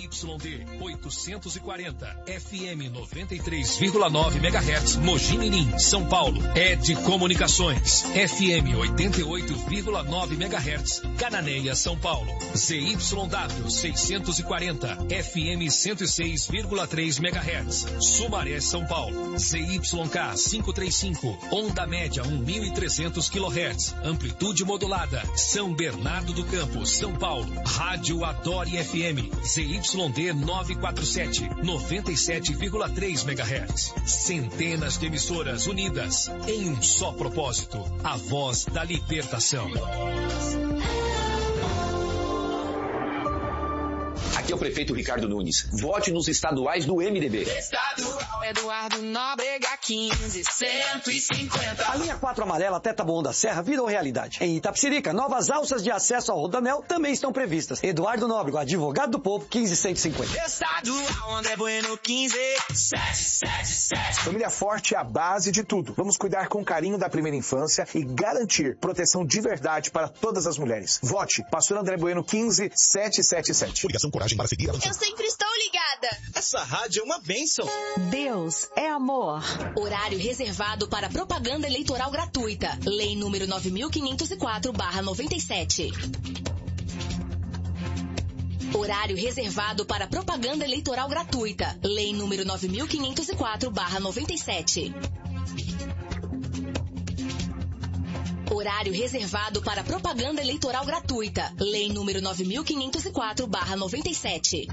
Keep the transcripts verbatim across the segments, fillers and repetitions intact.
Y D oitocentos e quarenta, F M noventa e três vírgula nove megahertz, Mogi Mirim, São Paulo. Ed Comunicações, F M oitenta e oito vírgula nove megahertz, Cananéia, São Paulo. Z Y W seiscentos e quarenta, F M cento e seis vírgula três megahertz, Sumaré, São Paulo. Z Y K quinhentos e trinta e cinco, onda média mil e trezentos quilohertz, amplitude modulada, São Bernardo do Campo, São Paulo. Rádio Adore F M, Z Y D novecentos e quarenta e sete, noventa e sete vírgula três megahertz. Centenas de emissoras unidas em um só propósito, a voz da libertação. Aqui é o prefeito Ricardo Nunes. Vote nos estaduais do M D B. Estadual Eduardo Nóbrega quinze, cento e cinquenta. A linha quatro amarela até Taboão da Serra virou realidade. Em Itapecerica, novas alças de acesso ao Rodanel também estão previstas. Eduardo Nóbrega, advogado do povo, quinze, cento e cinquenta. Estadual André Bueno quinze, setecentos e setenta e sete. Família forte é a base de tudo. Vamos cuidar com carinho da primeira infância e garantir proteção de verdade para todas as mulheres. Vote Pastor André Bueno quinze, setecentos e setenta e sete. Ligação Coragem para seguir avançando. Eu sempre estou ligada. Essa rádio é uma bênção. Deus é amor. Horário reservado para propaganda eleitoral gratuita. Lei número nove mil quinhentos e quatro barra noventa e sete. Horário reservado para propaganda eleitoral gratuita. Lei número nove mil quinhentos e quatro barra noventa e sete. Horário reservado para propaganda eleitoral gratuita. Lei número nove mil quinhentos e quatro barra noventa e sete.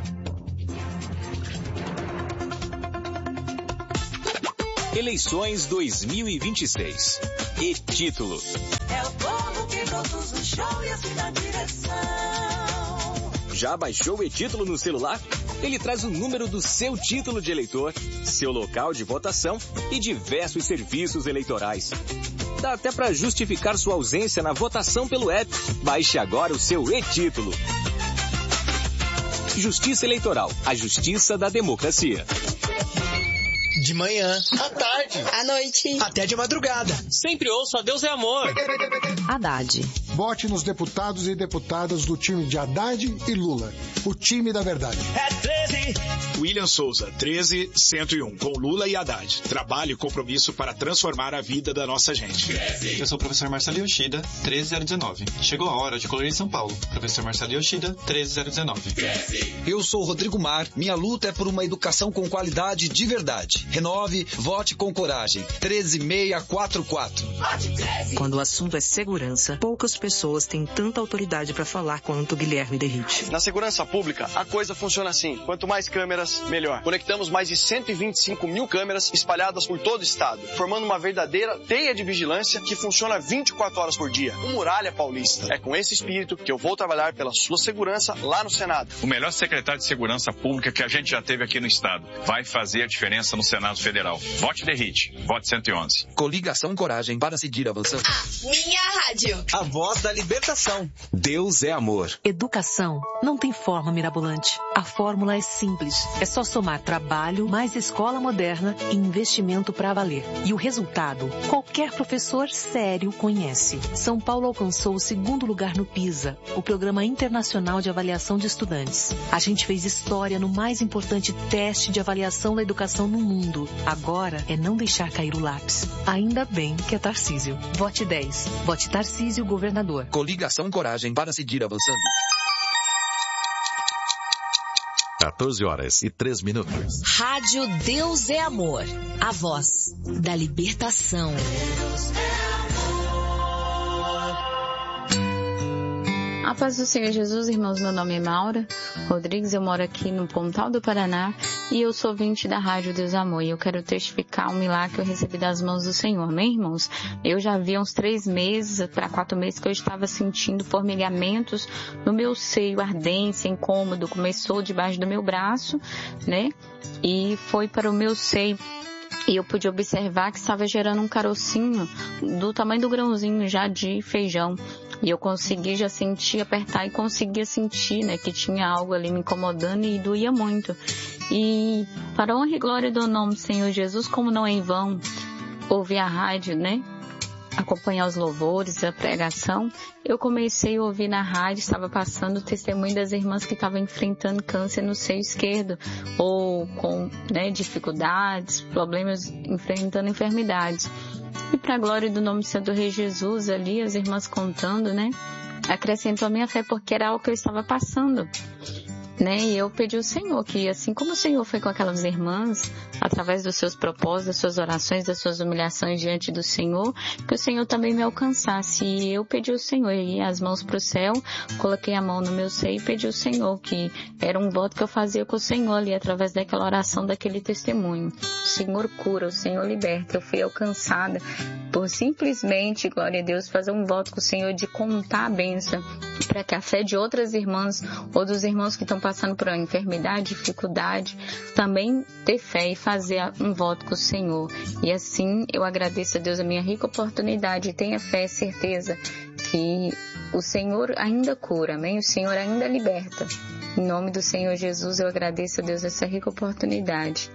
Eleições dois mil e vinte e seis. E título. É o povo que produz o show e assim na direção. Já baixou o e-título no celular? Ele traz o número do seu título de eleitor, seu local de votação e diversos serviços eleitorais. Dá até para justificar sua ausência na votação pelo app. Baixe agora o seu e-título. Justiça Eleitoral, a justiça da democracia. De manhã, à tarde, à noite, até de madrugada. Sempre ouço a Deus é amor. Haddad. Vote nos deputados e deputadas do time de Haddad e Lula. O time da verdade. É treze. William Souza, treze cento e um, com Lula e Haddad. Trabalho e compromisso para transformar a vida da nossa gente. Eu sou o professor Marcelo Yoshida, treze zero dezenove. Chegou a hora de colorir São Paulo. Professor Marcelo Yoshida, treze zero dezenove. Eu sou o Rodrigo Mar. Minha luta é por uma educação com qualidade de verdade. Renove, vote com coragem. treze seiscentos e quarenta e quatro. Quando o assunto é segurança, poucas pessoas têm tanta autoridade para falar quanto Guilherme Derrite. Na segurança pública, a coisa funciona assim. Quanto mais câmeras, melhor. Conectamos mais de cento e vinte e cinco mil câmeras espalhadas por todo o estado, formando uma verdadeira teia de vigilância que funciona vinte e quatro horas por dia. O Muralha Paulista. É com esse espírito que eu vou trabalhar pela sua segurança lá no Senado. O melhor secretário de segurança pública que a gente já teve aqui no estado. Vai fazer a diferença no Senado Federal. Vote Derrite. Vote cento e onze. Coligação Coragem para seguir avançando. A minha rádio. A voz da libertação. Deus é amor. Educação não tem forma mirabolante. A fórmula é simples. É só somar trabalho, mais escola moderna e investimento para valer. E o resultado, qualquer professor sério conhece. São Paulo alcançou o segundo lugar no PISA, o Programa Internacional de Avaliação de Estudantes. A gente fez história no mais importante teste de avaliação da educação no mundo. Agora é não deixar cair o lápis. Ainda bem que é Tarcísio. Vote dez. Vote Tarcísio, governador. Coligação Coragem para seguir avançando. quatorze horas e três minutos. Rádio Deus é Amor. A voz da libertação. A paz do Senhor Jesus, irmãos, meu nome é Maura Rodrigues, eu moro aqui no Pontal do Paraná e eu sou ouvinte da Rádio Deus Amor e eu quero testificar um milagre que eu recebi das mãos do Senhor, amém, irmãos? Eu já havia uns três meses, para quatro meses que eu estava sentindo formigamentos no meu seio, ardência, incômodo, começou debaixo do meu braço, né, e foi para o meu seio. E eu pude observar que estava gerando um carocinho do tamanho do grãozinho já de feijão. E eu consegui já sentir, apertar e conseguia sentir, né, que tinha algo ali me incomodando e doía muito. E para a honra e glória do nome do Senhor Jesus, como não é em vão ouvir a rádio, né, acompanhar os louvores, a pregação, eu comecei a ouvir na rádio, estava passando o testemunho das irmãs que estavam enfrentando câncer no seio esquerdo, ou com né, dificuldades, problemas, enfrentando enfermidades. E para a glória do nome do Santo Rei Jesus, ali, as irmãs contando, né, acrescentou a minha fé, porque era algo que eu estava passando. Né? E eu pedi ao Senhor que, assim como o Senhor foi com aquelas irmãs, através dos seus propósitos, das suas orações, das suas humilhações diante do Senhor, que o Senhor também me alcançasse. E eu pedi ao Senhor, e as mãos para o céu, coloquei a mão no meu seio e pedi ao Senhor, que era um voto que eu fazia com o Senhor ali, através daquela oração, daquele testemunho. O Senhor cura, o Senhor liberta. Eu fui alcançada por simplesmente, glória a Deus, fazer um voto com o Senhor de contar a bênção, para que a fé de outras irmãs, ou dos irmãos que estão passando por uma enfermidade, dificuldade, também ter fé e fazer um voto com o Senhor. E assim eu agradeço a Deus a minha rica oportunidade, e tenha fé e certeza que o Senhor ainda cura, amém? O Senhor ainda liberta. Em nome do Senhor Jesus, eu agradeço a Deus essa rica oportunidade.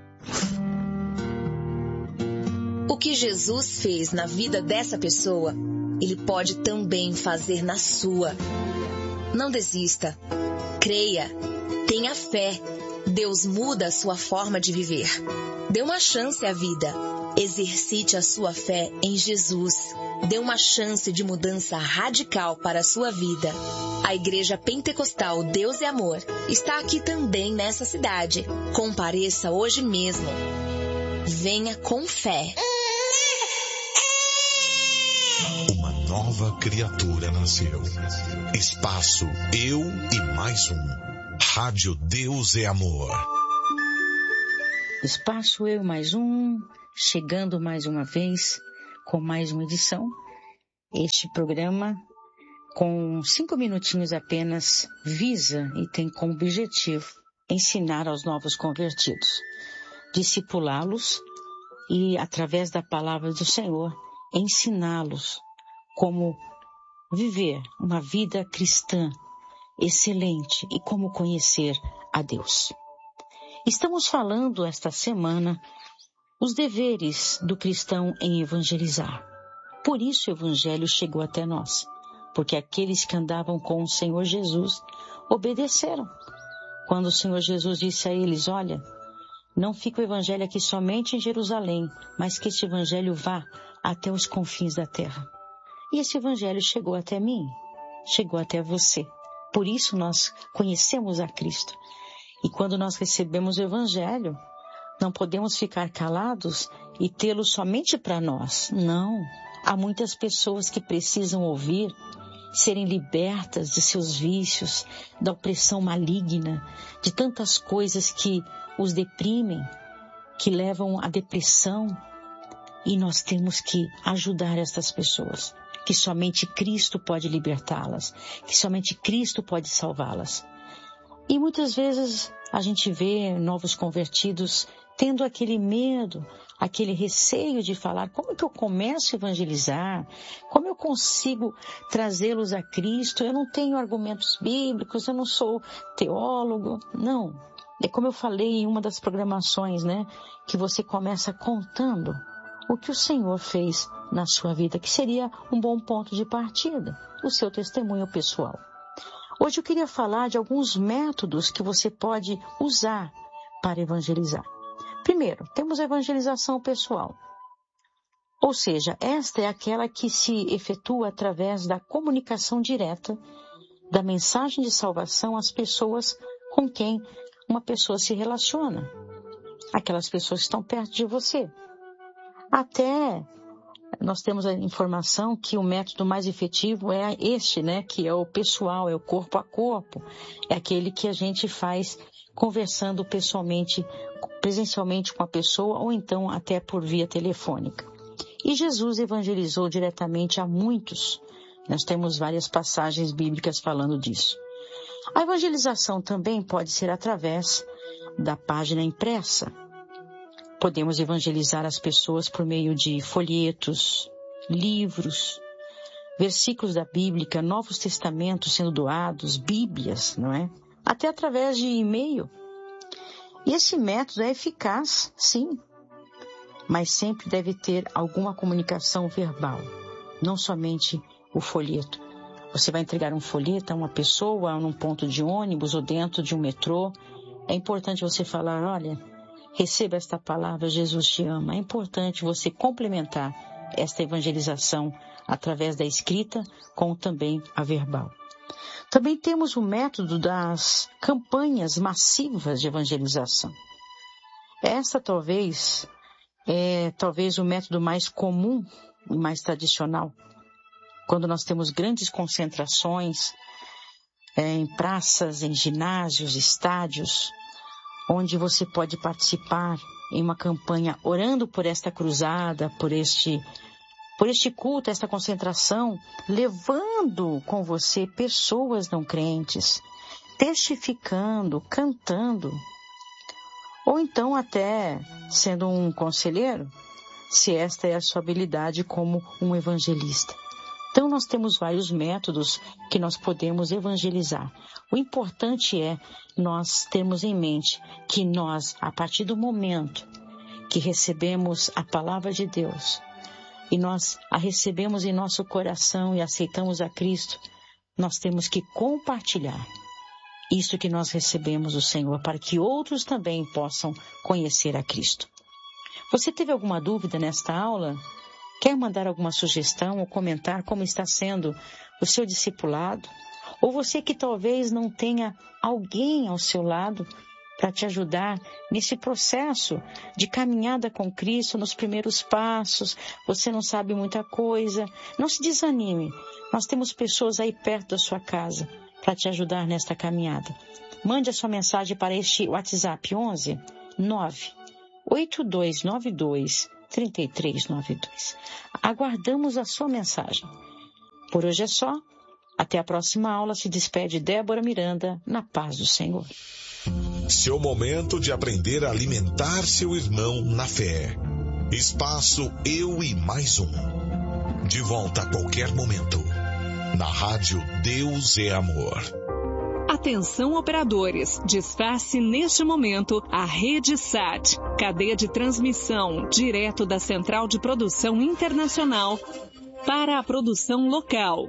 O que Jesus fez na vida dessa pessoa, Ele pode também fazer na sua. Não desista. Creia. Tenha fé. Deus muda a sua forma de viver. Dê uma chance à vida. Exercite a sua fé em Jesus. Dê uma chance de mudança radical para a sua vida. A Igreja Pentecostal Deus é Amor está aqui também nessa cidade. Compareça hoje mesmo. Venha com fé. Uma nova criatura nasceu. Espaço Eu e Mais Um. Rádio Deus é Amor. Espaço Eu e Mais Um, chegando mais uma vez com mais uma edição. Este programa, com cinco minutinhos apenas, visa e tem como objetivo ensinar aos novos convertidos, discipulá-los e, através da palavra do Senhor, ensiná-los como viver uma vida cristã excelente e como conhecer a Deus. Estamos falando esta semana os deveres do cristão em evangelizar. Por isso o evangelho chegou até nós, porque aqueles que andavam com o Senhor Jesus obedeceram. Quando o Senhor Jesus disse a eles, olha, não fica o evangelho aqui somente em Jerusalém, mas que este evangelho vá até os confins da terra. E esse evangelho chegou até mim, chegou até você. Por isso nós conhecemos a Cristo. E quando nós recebemos o evangelho, não podemos ficar calados e tê-lo somente para nós. Não. Há muitas pessoas que precisam ouvir, serem libertas de seus vícios, da opressão maligna, de tantas coisas que os deprimem, que levam à depressão. E nós temos que ajudar essas pessoas, que somente Cristo pode libertá-las, que somente Cristo pode salvá-las. E muitas vezes a gente vê novos convertidos tendo aquele medo, aquele receio de falar, como que eu começo a evangelizar? Como eu consigo trazê-los a Cristo? Eu não tenho argumentos bíblicos, eu não sou teólogo. Não. É como eu falei em uma das programações, né? Que você começa contando o que o Senhor fez na sua vida, que seria um bom ponto de partida, o seu testemunho pessoal. Hoje eu queria falar de alguns métodos que você pode usar para evangelizar. Primeiro, temos a evangelização pessoal. Ou seja, esta é aquela que se efetua através da comunicação direta da mensagem de salvação às pessoas com quem uma pessoa se relaciona. Aquelas pessoas que estão perto de você. Até nós temos a informação que o método mais efetivo é este, né? Que é o pessoal, é o corpo a corpo. É aquele que a gente faz conversando pessoalmente, presencialmente com a pessoa ou então até por via telefônica. E Jesus evangelizou diretamente a muitos. Nós temos várias passagens bíblicas falando disso. A evangelização também pode ser através da página impressa. Podemos evangelizar as pessoas por meio de folhetos, livros, versículos da Bíblia, Novos Testamentos sendo doados, Bíblias, não é? Até através de e-mail. E esse método é eficaz, sim. mas sempre deve ter alguma comunicação verbal, não somente o folheto. Você vai entregar um folheto a uma pessoa num ponto de ônibus ou dentro de um metrô. É importante você falar, olha, receba esta palavra, Jesus te ama. É importante você complementar esta evangelização através da escrita com também a verbal. Também temos o método das campanhas massivas de evangelização. Essa talvez é talvez o método mais comum e mais tradicional. Quando nós temos grandes concentrações é, em praças, em ginásios, estádios, onde você pode participar em uma campanha orando por esta cruzada, por este, por este culto, esta concentração, levando com você pessoas não crentes, testificando, cantando, ou então até sendo um conselheiro, se esta é a sua habilidade como um evangelista. Então nós temos vários métodos que nós podemos evangelizar. O importante é nós termos em mente que nós, a partir do momento que recebemos a palavra de Deus e nós a recebemos em nosso coração e aceitamos a Cristo, nós temos que compartilhar isso que nós recebemos do Senhor para que outros também possam conhecer a Cristo. Você teve alguma dúvida nesta aula? Quer mandar alguma sugestão ou comentar como está sendo o seu discipulado? Ou você que talvez não tenha alguém ao seu lado para te ajudar nesse processo de caminhada com Cristo, nos primeiros passos, você não sabe muita coisa, não se desanime. Nós temos pessoas aí perto da sua casa para te ajudar nesta caminhada. Mande a sua mensagem para este WhatsApp onze nove oito dois nove dois três três nove dois. Aguardamos a sua mensagem. Por hoje é só. Até a próxima aula. Se despede Débora Miranda, na paz do Senhor. Seu momento de aprender a alimentar seu irmão na fé. Espaço Eu e Mais Um. De volta a qualquer momento. Na rádio Deus é Amor. Atenção operadores, despace neste momento a Rede Sat, cadeia de transmissão direto da Central de Produção Internacional para a produção local.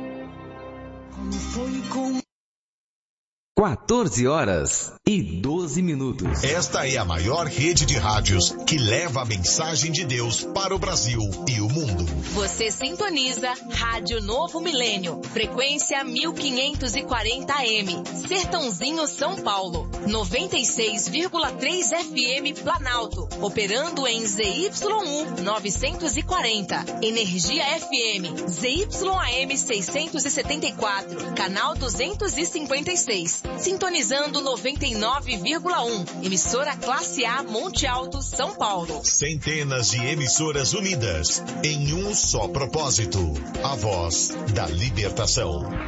quatorze horas e doze minutos. Esta é a maior rede de rádios que leva a mensagem de Deus para o Brasil e o mundo. Você sintoniza Rádio Novo Milênio, frequência mil quinhentos e quarenta A M, Sertãozinho, São Paulo, noventa e seis vírgula três F M Planalto, operando em Z Y um novecentos e quarenta, Energia F M, Z Y A M seiscentos e setenta e quatro, canal duzentos e cinquenta e seis. Sintonizando noventa e nove vírgula um, emissora classe A Monte Alto, São Paulo. Centenas de emissoras unidas em um só propósito, a voz da libertação.